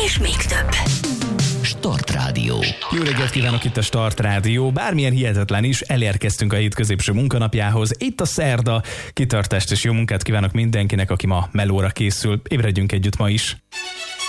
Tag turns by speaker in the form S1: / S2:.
S1: és még több.
S2: Start Rádió.
S3: Jó reggelt kívánok, itt a Start Rádió. Bármilyen hihetetlen is, elérkeztünk a hét középső munkanapjához. Itt a szerda, kitartást és jó munkát kívánok mindenkinek, aki ma melóra készül. Ébredjünk együtt ma is.